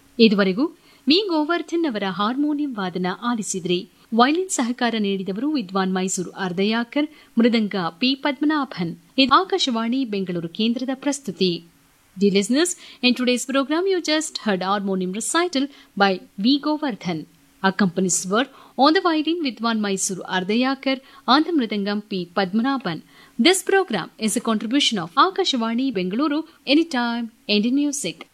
ಇದುವರೆಗೂ ವಿ ಗೋವರ್ಧನ್ ಅವರ ಹಾರ್ಮೋನಿಯಂ ವಾದನ ಆಲಿಸಿದ್ರಿ. ವೈಲಿನ್ ಸಹಕಾರ ನೀಡಿದವರು ವಿದ್ವಾನ್ ಮೈಸೂರು ಅರ್ಧಯಾಕರ್, ಮೃದಂಗ ಪಿ ಪದ್ಮನಾಭನ್. ಇದು ಆಕಾಶವಾಣಿ ಬೆಂಗಳೂರು ಕೇಂದ್ರದ ಪ್ರಸ್ತುತಿ. Dear listeners, in today's program you just heard harmonium recital by V. Govardhan. Accompanies were on the violin Vidwan Mysuru Ardayakar, on the mridangam P. Padmanabhan. This program is a contribution of Akashvani Bengaluru, Anytime, Indian Music.